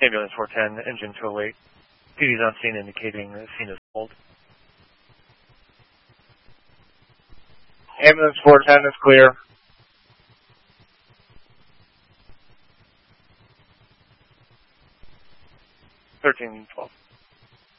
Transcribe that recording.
Ambulance 410, engine 208. PD's on scene indicating the scene is cold. Ambulance 410 is clear. 1312.